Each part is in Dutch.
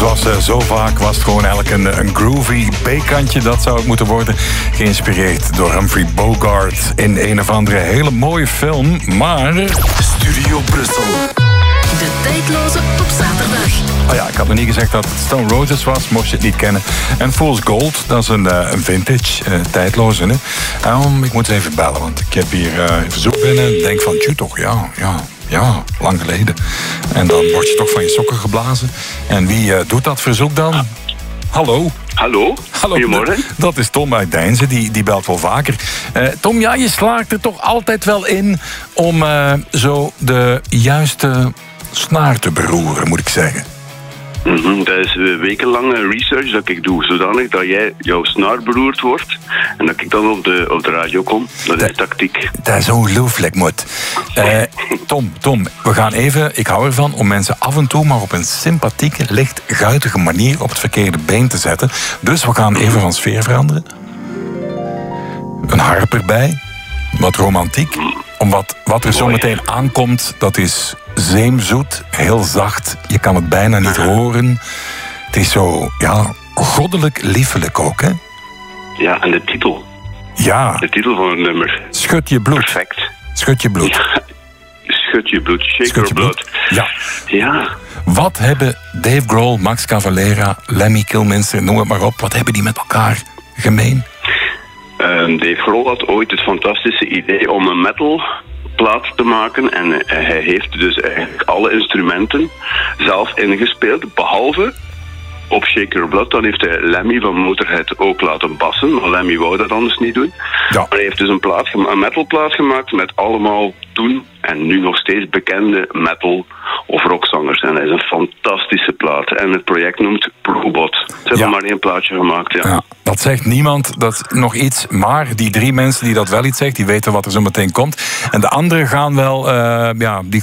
Zoals zo vaak was het gewoon eigenlijk een groovy B-kantje. Dat zou het moeten worden. Geïnspireerd door Humphrey Bogart in een of andere hele mooie film. Maar... Studio Brussel. De tijdloze op zaterdag. Oh ja, ik had nog niet gezegd dat het Stone Roses was, mocht je het niet kennen. En Fool's Gold, dat is een vintage, tijdloze. Hè? Ik moet eens even bellen, want ik heb hier een verzoek binnen. Ik denk van, tjoe toch, ja, lang geleden. En dan word je toch van je sokken geblazen. En wie doet dat verzoek dan? Hallo. Hallo, goedemorgen. Dat is Tom uit Deinzen, die belt wel vaker. Tom, ja, je slaagt er toch altijd wel in om zo de juiste snaar te beroeren, moet ik zeggen. Dat is wekenlange research dat ik doe, zodanig dat jouw snaar beroerd wordt en dat ik dan op de radio kom. Dat is tactiek. Dat is ongelooflijk, moet. Tom, we gaan even, ik hou ervan om mensen af en toe maar op een sympathieke, licht guitige manier op het verkeerde been te zetten. Dus we gaan even van sfeer veranderen. Een harp erbij, wat romantiek. Om wat er zo meteen aankomt, dat is zeemzoet, heel zacht. Je kan het bijna niet horen. Het is zo, goddelijk liefelijk ook, hè? Ja, en de titel. Ja. De titel van het nummer. Schud je bloed. Perfect. Schud je bloed. Ja. Schud je bloed. Shake your blood. Ja. Wat hebben Dave Grohl, Max Cavalera, Lemmy Kilminster, noem het maar op, wat hebben die met elkaar gemeen? Dave Grohl had ooit het fantastische idee om een metalplaat te maken. En hij heeft dus eigenlijk alle instrumenten zelf ingespeeld, behalve op Shake Your Blood. Dan heeft hij Lemmy van Motorhead ook laten bassen. Maar Lemmy wou dat anders niet doen. Ja. Maar hij heeft dus een metalplaat gemaakt met allemaal toen en nu nog steeds bekende metal- of rockzangers. En dat is een fantastische plaat. En het project noemt Probot. Ze hebben maar één plaatje gemaakt, ja. Dat zegt niemand, dat is nog iets. Maar die 3 mensen die dat wel iets zegt, die weten wat er zo meteen komt. En de anderen gaan wel, die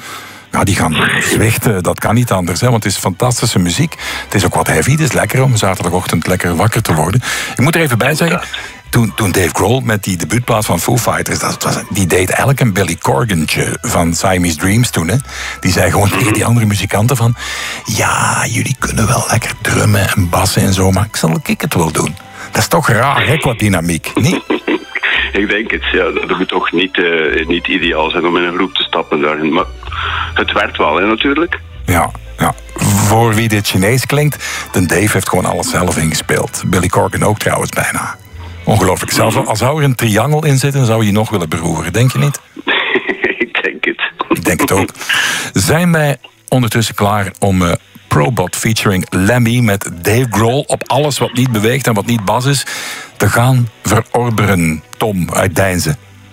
gaan zwichten. Dat kan niet anders, hè, want het is fantastische muziek. Het is ook wat heavy, het is lekker om zaterdagochtend lekker wakker te worden. Ik moet er even bij zeggen, toen Dave Grohl met die debuutplaat van Foo Fighters, die deed eigenlijk een Billy Corgantje van Siamese Dreams toen. Hè. Die zei gewoon tegen die andere muzikanten van, ja, jullie kunnen wel lekker drummen en bassen en zo, maar zal ik het wel doen. Dat is toch raar, hè, qua dynamiek, niet? Ik denk het, ja. Dat moet toch niet ideaal zijn om in een groep te stappen daarin. Maar het werkt wel, hè, natuurlijk. Ja. Voor wie dit Chinees klinkt, de Dave heeft gewoon alles zelf ingespeeld. Billy Corgan ook trouwens bijna. Ongelooflijk. Zelfs al zou er een triangel in zitten, zou je nog willen beroeren. Denk je niet? Ik denk het. Ik denk het ook. Zijn wij ondertussen klaar om Probot featuring Lemmy met Dave Grohl op alles wat niet beweegt en wat niet bas is te gaan verorberen? Tom uit Deinzen.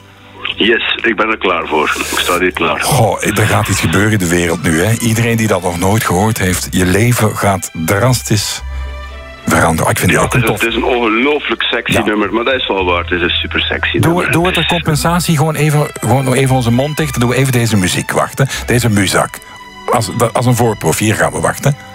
Yes, ik ben er klaar voor. Ik sta hier klaar. Goh, er gaat iets gebeuren in de wereld nu, hè. Iedereen die dat nog nooit gehoord heeft, je leven gaat drastisch veranderen. Ik vind het ook een tof. Het is een ongelooflijk sexy nummer, maar dat is wel waar. Het is een super sexy nummer. Doe het ter compensatie gewoon even onze mond dicht. Dan doen we even deze muziek wachten. Deze muzak. Als een voorproef. Hier gaan we wachten.